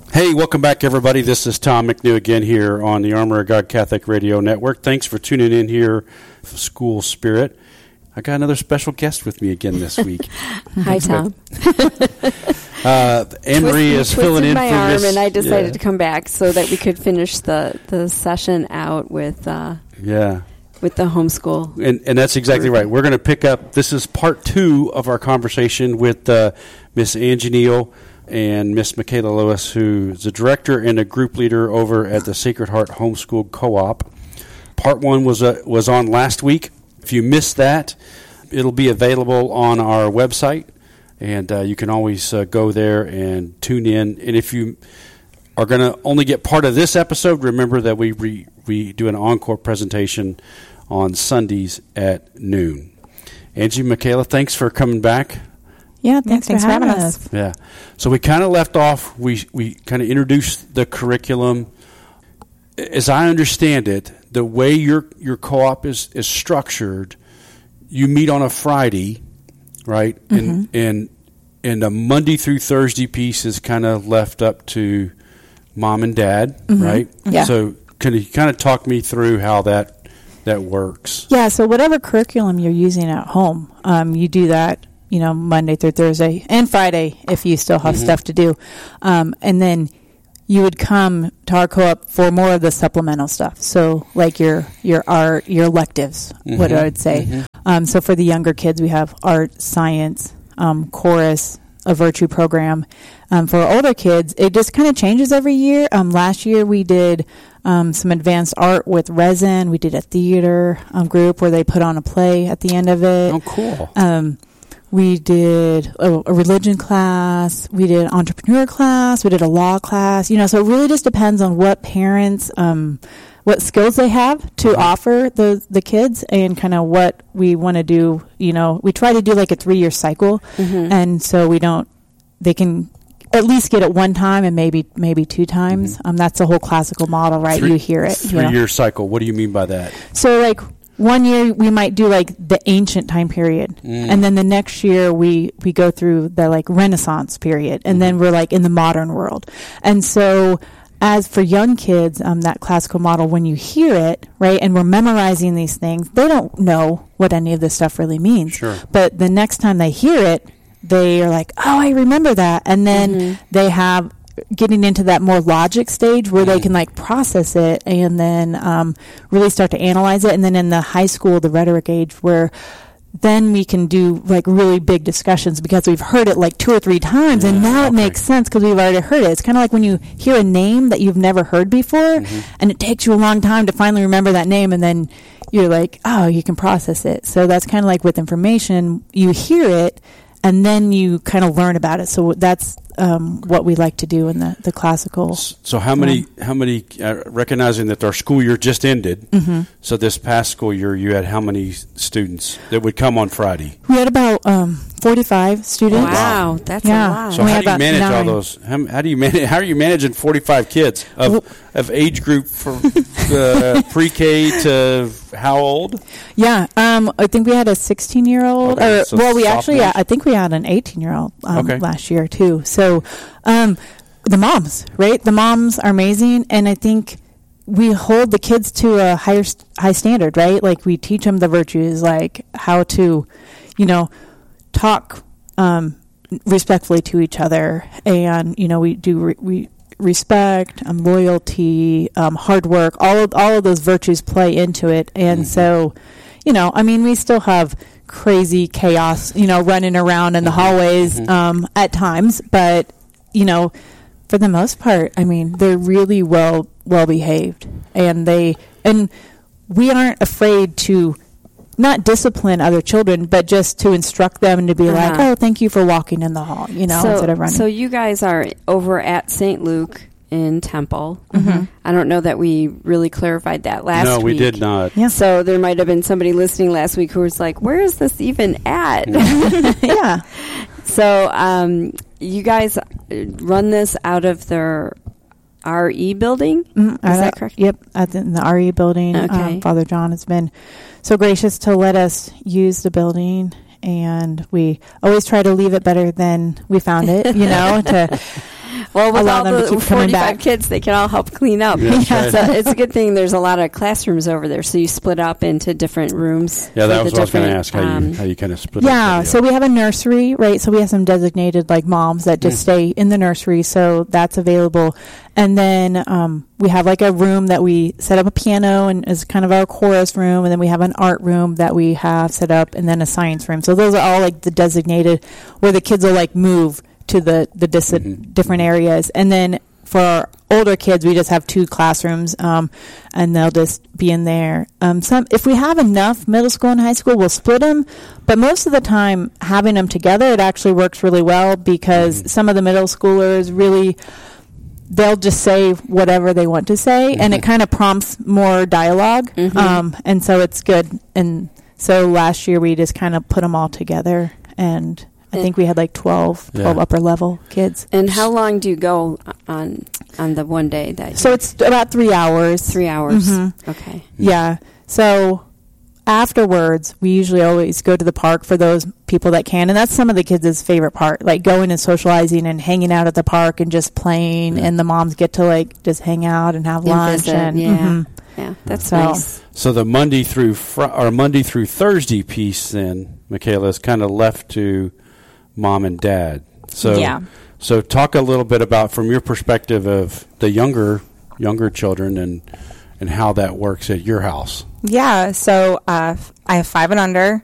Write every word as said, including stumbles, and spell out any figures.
Hey, welcome back, everybody. This is Tom McNew again here on the Armor of God Catholic Radio Network. Thanks for tuning in here, School Spirit. I got another special guest with me again this week. Hi, Tom. uh, Anne-Marie is filling in my for arm, Miss, and I decided yeah. to come back so that we could finish the, the session out with uh, yeah with the homeschool. And and that's exactly right. We're going to pick up. This is part two of our conversation with uh, Miss Angie Neal and Miss Michaela Lewis, who's the director and a group leader over at the Sacred Heart Homeschool Co-op. Part one was uh, was on last week. If you missed that, it'll be available on our website, and uh, you can always uh, go there and tune in. And if you are going to only get part of this episode, remember that we re, we do an encore presentation on Sundays at noon. Angie, Michaela, thanks for coming back. Yeah, thanks, thanks for having, for having us. us. Yeah. So we kind of left off, we we kind of introduced the curriculum. As I understand it, the way your your co-op is, is structured, you meet on a Friday, right? Mm-hmm. And and and a Monday through Thursday piece is kind of left up to mom and dad, mm-hmm. right? Yeah. So can you kind of talk me through how that that works? Yeah, so whatever curriculum you're using at home, um, you do that, you know, Monday through Thursday and Friday if you still have mm-hmm. stuff to do. Um, and then you would come to our co-op for more of the supplemental stuff. So like your your art, your electives, mm-hmm. what I would say. Mm-hmm. Um, so for the younger kids, we have art, science, um, chorus, a virtue program. Um, for older kids, it just kind of changes every year. Um, last year we did um, some advanced art with resin. We did a theater um, group where they put on a play at the end of it. Oh, cool. Um, we did a, a religion class. We did entrepreneur class. We did a law class. You know, so it really just depends on what parents, um, what skills they have to mm-hmm. offer the the kids, and kind of what we want to do. You know, we try to do like a three year cycle, mm-hmm. and so we don't. They can at least get it one time and maybe maybe two times. Mm-hmm. Um, that's the whole classical model, right? Three, you hear it. Three you know? year cycle. What do you mean by that? So like. One year we might do like the ancient time period, mm. and then the next year we, we go through the like Renaissance period, and mm. then we're like in the modern world. And so as for young kids, um, that classical model, when you hear it, right, and we're memorizing these things, they don't know what any of this stuff really means. Sure. But the next time they hear it, they are like, oh, I remember that. And then mm-hmm. they have getting into that more logic stage where mm. they can like process it and then um, really start to analyze it. And then in the high school, the rhetoric age, where then we can do like really big discussions because we've heard it like two or three times, yeah, and now okay. it makes sense because we've already heard it. It's kind of like when you hear a name that you've never heard before, mm-hmm. and it takes you a long time to finally remember that name, and then you're like, oh, you can process it. So that's kind of like with information, you hear it and then you kind of learn about it. So that's um, what we like to do in the, the classical. So how many, um, how many, uh, recognizing that our school year just ended, mm-hmm. so this past school year you had how many students that would come on Friday? We had about um, forty-five students. Wow, that's yeah. a lot. So we how do you manage nine. all those? How, how do you manage? How are you managing forty-five kids of well, of age group from uh, pre-K to how old? Yeah, um, I think we had a sixteen-year-old. Okay, or so well, we sophomores? actually, I think we had an eighteen-year-old um, okay. last year too. So um, the moms, right? The moms are amazing, and I think we hold the kids to a higher high standard, right? Like we teach them the virtues, like how to, you know, talk um, respectfully to each other, and you know, we do re- we respect, um, loyalty, um, hard work. All of all of those virtues play into it, and mm-hmm. so, you know, I mean, we still have crazy chaos, you know, running around in the hallways mm-hmm. um, at times, but you know, for the most part, I mean, they're really well well behaved, and they and we aren't afraid to not discipline other children, but just to instruct them and to be uh-huh. like, oh, thank you for walking in the hall, you know, so, instead of running. So you guys are over at Saint Luke in Temple. Mm-hmm. I don't know that we really clarified that last no, week. No, we did not. Yeah. So there might have been somebody listening last week who was like, where is this even at? Yeah. So um, you guys run this out of their R E building? Mm-hmm. Is uh, that correct? Yep, at the, in the R E building. Okay. Um, Father John has been so gracious to let us use the building, and we always try to leave it better than we found it, you know. to Well, with allow all them to the keep coming forty-five back. kids, they can all help clean up. Yeah, that's right. So it's a good thing there's a lot of classrooms over there. So you split up into different rooms. Yeah, for that the was what I was going to different, ask, how um, you how you kind of split Yeah, up the so deal. we have a nursery, right? So we have some designated like moms that just Mm. stay in the nursery, so that's available. And then um, we have like a room that we set up a piano and is kind of our chorus room, and then we have an art room that we have set up, and then a science room. So those are all like the designated where the kids will like move to the the dis- Mhm. different areas, and then for our older kids, we just have two classrooms, um, and they'll just be in there. Um, some, if we have enough middle school and high school, we'll split them. But most of the time, having them together, it actually works really well because Mhm. some of the middle schoolers really, they'll just say whatever they want to say, and it Mhm. kind of prompts more dialogue. Mhm. Um, and so it's good. And so last year, we just kind of put them all together, and I And- think we had like twelve, twelve Yeah. upper level kids. And how long do you go on on the one day that? So you- it's about three hours. three hours. Mhm. Okay. Yeah. So afterwards, we usually always go to the park for those people that can. And that's some of the kids' favorite part, like going and socializing and hanging out at the park and just playing. Yeah. And the moms get to like just hang out and have And lunch. visit, And yeah. mhm. Yeah, that's So- nice. So the Monday through fr- or Monday through Thursday piece, then, Michaela, is kind of left to mom and dad. So Yeah. So talk a little bit about, from your perspective, of the younger younger children and and how that works at your house. Yeah, so uh, I have five and under,